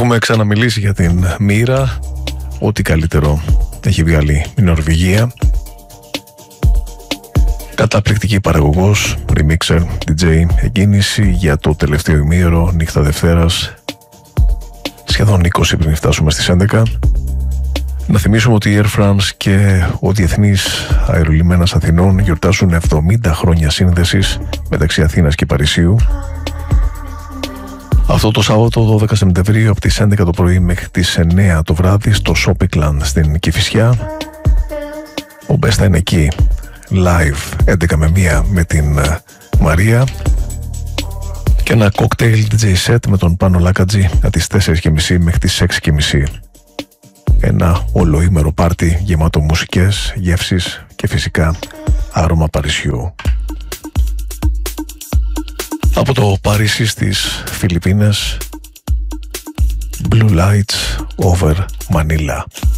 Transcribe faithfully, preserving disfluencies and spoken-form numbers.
Έχουμε ξαναμιλήσει για την μοίρα. Ό,τι καλύτερο έχει βγάλει η Νορβηγία. Καταπληκτική παραγωγός, remixer, ντι τζέι, εκκίνηση για το τελευταίο ημίωρο, νύχτα Δευτέρας, σχεδόν είκοσι πριν φτάσουμε στις έντεκα. Να θυμίσουμε ότι η Air France και ο Διεθνής Αερολιμένας Αθηνών γιορτάσουν εβδομήντα χρόνια σύνδεσης μεταξύ Αθήνας και Παρισίου. Αυτό το Σάββατο δώδεκα Σεπτεμβρίου από τις έντεκα το πρωί μέχρι τις εννέα το βράδυ στο Σόπικλαν στην Κηφισιά. Ο Μπέστα είναι εκεί, live έντεκα με μία με την Μαρία, και ένα cocktail ντι τζέι set με τον Πάνο Λάκατζη από τις τέσσερις και μισή μέχρι τις έξι και μισή. Ένα ολοήμερο πάρτι γεμάτο μουσικές, γεύσεις και φυσικά άρωμα Παρισιού. Από το Παρίσι στις Φιλιππίνες, Blue Lights over Manila.